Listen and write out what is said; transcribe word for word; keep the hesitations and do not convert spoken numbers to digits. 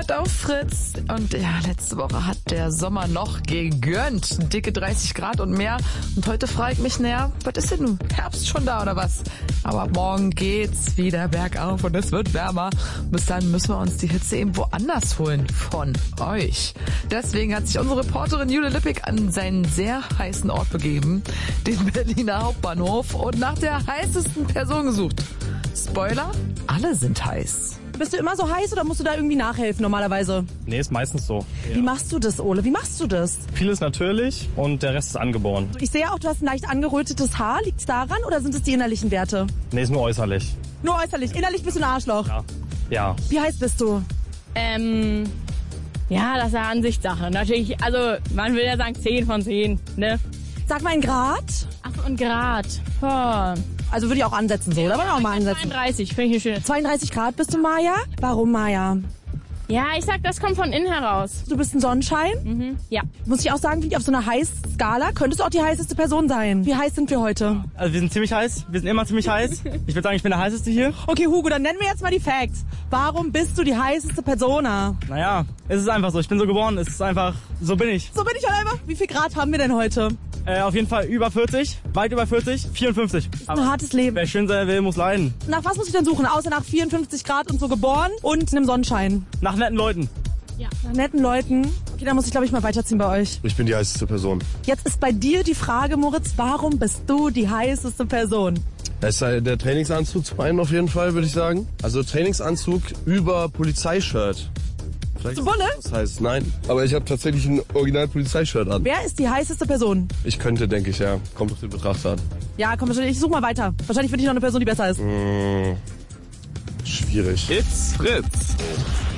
läuft auf Fritz. Und ja, letzte Woche hat der Sommer noch gegönnt. Dicke dreißig Grad und mehr. Und heute frage ich mich, naja, was ist denn nun? Herbst schon da oder was? Aber ab morgen geht's wieder bergauf und es wird wärmer. Bis dann müssen wir uns die Hitze eben woanders holen. Von euch. Deswegen hat sich unsere Reporterin Jule Lippig an seinen sehr heißen Ort begeben. Den Berliner Hauptbahnhof. Und nach der heißesten Person gesucht. Spoiler, alle sind heiß. Bist du immer so heiß oder musst du da irgendwie nachhelfen normalerweise? Nee, ist meistens so. Ja. Wie machst du das, Ole? Wie machst du das? Vieles natürlich und der Rest ist angeboren. Ich sehe auch, du hast ein leicht angerötetes Haar. Liegt's daran oder sind es die innerlichen Werte? Nee, ist nur äußerlich. Nur äußerlich. Innerlich bist du ein Arschloch. Ja. Ja. Wie heiß bist du? Ähm, ja, das ist ja Ansichtssache. Natürlich, also man will ja sagen zehn von zehn, ne? Sag mal in Grad. Ach, und Grad. Oh. Also würde ich auch ansetzen, so, oder? Wollen wir auch mal ansetzen? zweiunddreißig, finde ich eine schöne. zweiunddreißig Grad bist du, Maja? Warum, Maja? Ja, ich sag, das kommt von innen heraus. Du bist ein Sonnenschein? Mhm, ja. Muss ich auch sagen, wie auf so einer Heißskala könntest du auch die heißeste Person sein. Wie heiß sind wir heute? Also wir sind ziemlich heiß. Wir sind immer ziemlich heiß. Ich würde sagen, ich bin der heißeste hier. Okay, Hugo, dann nennen wir jetzt mal die Facts. Warum bist du die heißeste Persona? Naja, es ist einfach so. Ich bin so geboren. Es ist einfach, so bin ich. So bin ich halt einfach. Wie viel Grad haben wir denn heute? Äh, auf jeden Fall über vierzig, weit über vierzig, vierundfünfzig. Ist ein hartes Leben. Wer schön sein will, muss leiden. Nach was muss ich denn suchen? Außer nach vierundfünfzig Grad und so geboren und einem Sonnenschein. Nach netten Leuten. Ja. Nach netten Leuten. Okay, dann muss ich, glaube ich, mal weiterziehen bei euch. Ich bin die heißeste Person. Jetzt ist bei dir die Frage, Moritz, warum bist du die heißeste Person? Das ist der Trainingsanzug zum einen auf jeden Fall, würde ich sagen. Also Trainingsanzug über Polizeishirt. Vielleicht Zu Bulle? Das heißt, nein. Aber ich habe tatsächlich ein Original-Polizeishirt an. Wer ist die heißeste Person? Ich könnte, denke ich, ja. Kommt auf den Betrachter an. Ja, komm, ich suche mal weiter. Wahrscheinlich finde ich noch eine Person, die besser ist. Mmh, schwierig. It's Fritz.